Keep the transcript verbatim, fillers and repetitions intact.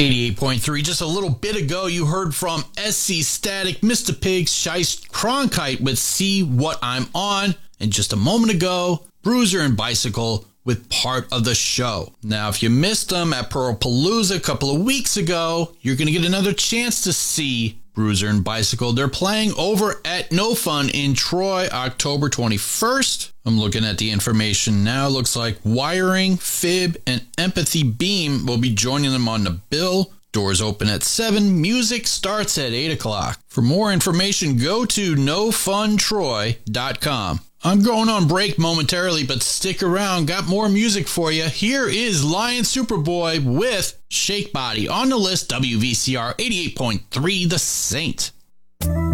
eighty-eight point three. Just a little bit ago, you heard from S C Static, Mister Pigs, Shice Cronkite with See What I'm On. And just a moment ago, Bruiser and Bicycle with Part of the Show. Now, if you missed them at Pearl Palooza a couple of weeks ago, you're going to get another chance to see Bruiser and Bicycle. They're playing over at No Fun in Troy, October twenty-first. I'm looking at the information now. Looks like Wiring, Fib, and Empathy Beam will be joining them on the bill. Doors open at seven. Music starts at eight o'clock. For more information, go to no fun troy dot com. I'm going on break momentarily, but stick around. Got more music for you. Here is Lion Superboy with Shake Body on the list, W V C R eighty-eight point three, The Saint.